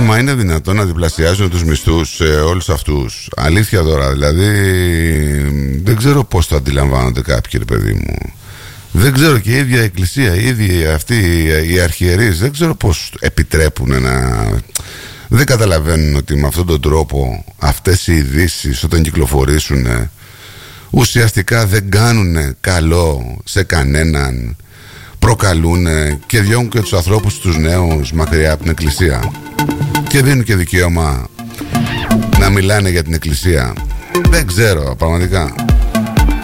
Μα είναι δυνατόν να διπλασιάζουν τους μισθούς σε όλους αυτούς? Αλήθεια τώρα, δηλαδή δεν ξέρω πώς το αντιλαμβάνονται κάποιοι, ρε παιδί μου. Δεν ξέρω, και η ίδια η Εκκλησία, οι ίδιοι αυτοί οι αρχιερείς, δεν ξέρω πώς επιτρέπουν να... Δεν καταλαβαίνουν ότι με αυτόν τον τρόπο αυτές οι ειδήσεις όταν κυκλοφορήσουν ουσιαστικά δεν κάνουν καλό σε κανέναν, προκαλούν και διώχνουν και τους ανθρώπους, τους νέους, μακριά από την Εκκλησία, και δίνουν και δικαίωμα να μιλάνε για την Εκκλησία. Δεν ξέρω πραγματικά.